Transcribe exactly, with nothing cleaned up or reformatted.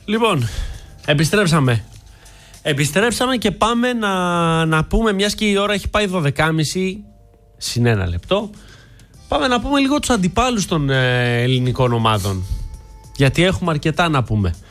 Λοιπόν, επιστρέψαμε. Επιστρέψαμε και πάμε να, να πούμε, μιας και η ώρα έχει πάει δώδεκα και μισή συν ένα λεπτό, πάμε να πούμε λίγο τους αντιπάλους των ε, ελληνικών ομάδων. Γιατί έχουμε αρκετά να πούμε.